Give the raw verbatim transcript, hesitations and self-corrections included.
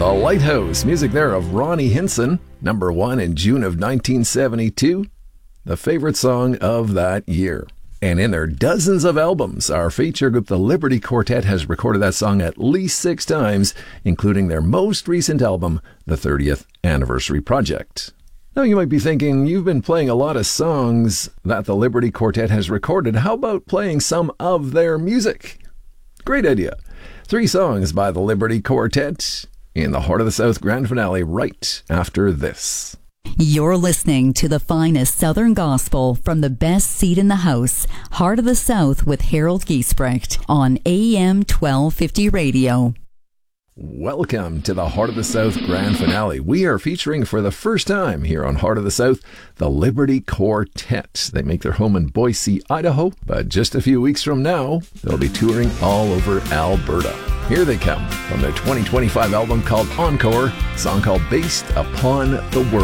The Lighthouse, music there of Ronnie Hinson, number one in June of nineteen seventy-two, the favorite song of that year. And in their dozens of albums, our feature group, the Liberty Quartet, has recorded that song at least six times, including their most recent album, the thirtieth Anniversary Project. Now you might be thinking, you've been playing a lot of songs that the Liberty Quartet has recorded. How about playing some of their music? Great idea. Three songs by the Liberty Quartet in the Heart of the South grand finale right after this. You're listening to the finest Southern gospel from the best seat in the house, Heart of the South with Harold Giesbrecht on A M twelve fifty Radio. Welcome to the Heart of the South grand finale. We are featuring for the first time here on Heart of the South, the Liberty Quartet. They make their home in Boise, Idaho, but just a few weeks from now, they'll be touring all over Alberta. Here they come from their twenty twenty-five album called Encore, a song called Based Upon the Word.